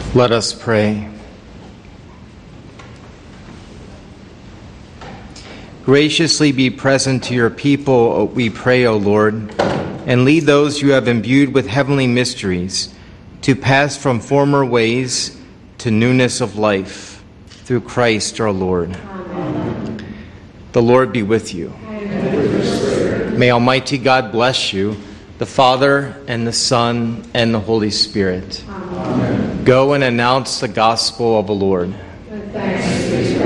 Let us pray. Graciously be present to your people, we pray, O Lord, and lead those you have imbued with heavenly mysteries to pass from former ways to newness of life, through Christ our Lord. Amen. The Lord be with you. And with your spirit. May Almighty God bless you, the Father, and the Son, and the Holy Spirit. Amen. Go and announce the gospel of the Lord. And thanks